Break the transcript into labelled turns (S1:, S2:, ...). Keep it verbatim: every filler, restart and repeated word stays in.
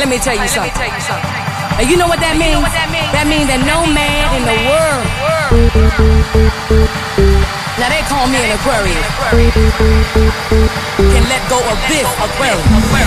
S1: let me tell you something. And you know what that means? That means that no man in the world. Now they call me an Aquarius. Can let go of this Aquarius.